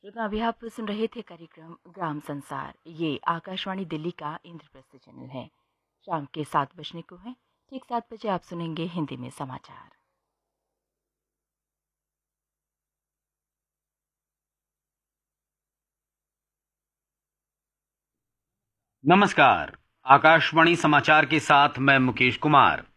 श्रोता अभी आप सुन रहे थे कार्यक्रम ग्राम संसार। ये आकाशवाणी दिल्ली का इंद्रप्रस्थ चैनल है। शाम के 7 बजने को है। ठीक 7 बजे आप सुनेंगे हिंदी में समाचार। नमस्कार। आकाशवाणी समाचार के साथ मैं मुकेश कुमार।